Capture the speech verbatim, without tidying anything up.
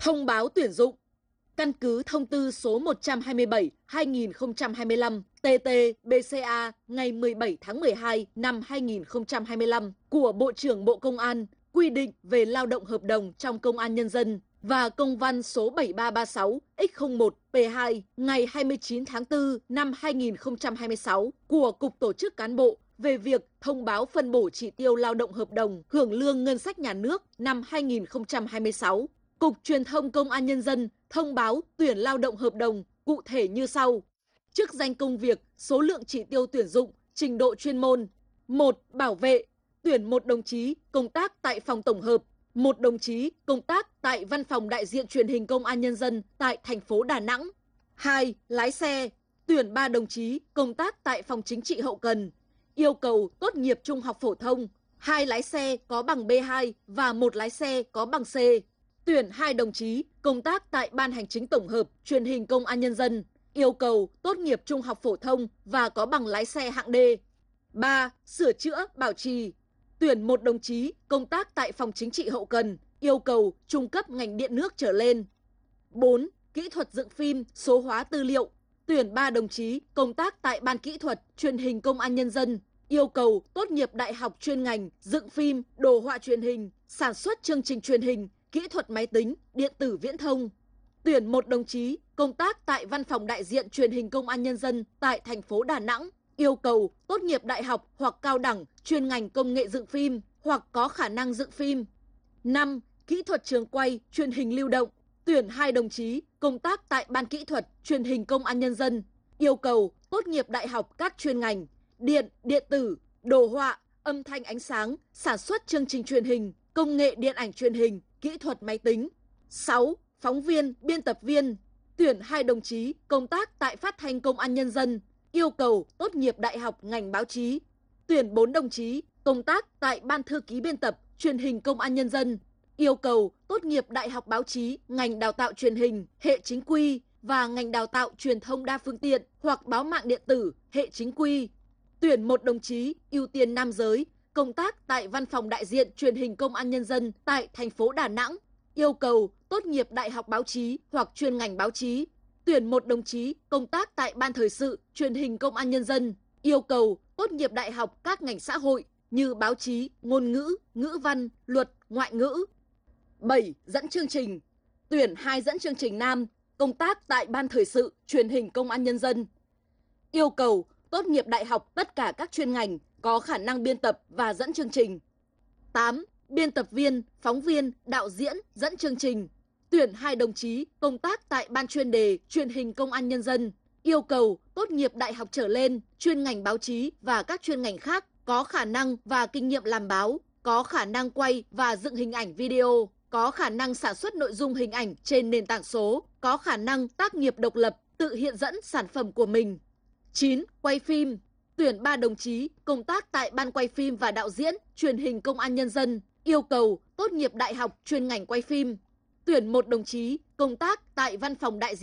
Thông báo tuyển dụng. Căn cứ thông tư số một trăm hai mươi bảy trên hai nghìn không trăm hai mươi lăm T T B C A ngày mười bảy tháng mười hai năm hai nghìn không trăm hai mươi lăm của Bộ trưởng Bộ Công an quy định về lao động hợp đồng trong Công an Nhân dân và công văn số bảy ba ba sáu x không một P hai ngày hai mươi chín tháng tư năm hai nghìn không trăm hai mươi sáu của Cục Tổ chức Cán bộ về việc thông báo phân bổ chỉ tiêu lao động hợp đồng hưởng lương ngân sách nhà nước năm hai nghìn không trăm hai mươi sáu. Cục Truyền thông Công an Nhân dân thông báo tuyển lao động hợp đồng cụ thể như sau. Chức danh công việc, số lượng chỉ tiêu tuyển dụng, trình độ chuyên môn. một. Bảo vệ, tuyển một đồng chí công tác tại phòng tổng hợp, một đồng chí công tác tại Văn phòng đại diện truyền hình Công an Nhân dân tại thành phố Đà Nẵng. hai. Lái xe, tuyển ba đồng chí công tác tại phòng chính trị hậu cần. Yêu cầu tốt nghiệp trung học phổ thông, hai lái xe có bằng B hai và một lái xe có bằng C. Tuyển hai đồng chí công tác tại Ban Hành chính tổng hợp truyền hình Công an Nhân dân, yêu cầu tốt nghiệp trung học phổ thông và có bằng lái xe hạng D. ba. Sửa chữa, bảo trì, tuyển một đồng chí công tác tại phòng chính trị hậu cần, yêu cầu trung cấp ngành điện nước trở lên. bốn. Kỹ thuật dựng phim, số hóa tư liệu, tuyển ba đồng chí công tác tại Ban kỹ thuật truyền hình Công an Nhân dân, yêu cầu tốt nghiệp đại học chuyên ngành dựng phim, đồ họa truyền hình, sản xuất chương trình truyền hình, kỹ thuật máy tính, điện tử viễn thông. Tuyển một đồng chí công tác tại Văn phòng đại diện truyền hình Công an Nhân dân tại thành phố Đà Nẵng, yêu cầu tốt nghiệp đại học hoặc cao đẳng chuyên ngành công nghệ dựng phim hoặc có khả năng dựng phim. năm. Kỹ thuật trường quay, truyền hình lưu động, tuyển hai đồng chí công tác tại Ban kỹ thuật truyền hình Công an Nhân dân, yêu cầu tốt nghiệp đại học các chuyên ngành điện, điện tử, đồ họa, âm thanh ánh sáng, sản xuất chương trình truyền hình, công nghệ điện ảnh truyền hình, kỹ thuật máy tính. sáu. Phóng viên, biên tập viên, tuyển hai đồng chí công tác tại Phát thanh Công an Nhân dân, yêu cầu tốt nghiệp đại học ngành báo chí. Tuyển bốn đồng chí công tác tại Ban thư ký biên tập truyền hình Công an Nhân dân, yêu cầu tốt nghiệp đại học báo chí ngành đào tạo truyền hình, hệ chính quy và ngành đào tạo truyền thông đa phương tiện hoặc báo mạng điện tử, hệ chính quy. Tuyển một đồng chí ưu tiên nam giới công tác tại Văn phòng đại diện truyền hình Công an Nhân dân tại thành phố Đà Nẵng, yêu cầu tốt nghiệp đại học báo chí hoặc chuyên ngành báo chí. Tuyển một đồng chí công tác tại Ban thời sự truyền hình Công an Nhân dân, yêu cầu tốt nghiệp đại học các ngành xã hội như báo chí, ngôn ngữ, ngữ văn, luật, ngoại ngữ. bảy. Dẫn chương trình, tuyển hai dẫn chương trình nam công tác tại Ban thời sự truyền hình Công an Nhân dân, yêu cầu tốt nghiệp đại học tất cả các chuyên ngành, có khả năng biên tập và dẫn chương trình. tám. Biên tập viên, phóng viên, đạo diễn, dẫn chương trình, tuyển hai đồng chí công tác tại Ban chuyên đề truyền hình Công an Nhân dân, yêu cầu tốt nghiệp đại học trở lên, chuyên ngành báo chí và các chuyên ngành khác, có khả năng và kinh nghiệm làm báo, có khả năng quay và dựng hình ảnh video, có khả năng sản xuất nội dung hình ảnh trên nền tảng số, có khả năng tác nghiệp độc lập, tự hiện dẫn sản phẩm của mình. chín. Quay phim, tuyển ba đồng chí công tác tại Ban quay phim và đạo diễn truyền hình Công an Nhân dân, yêu cầu tốt nghiệp đại học chuyên ngành quay phim. Tuyển một đồng chí công tác tại Văn phòng đại diện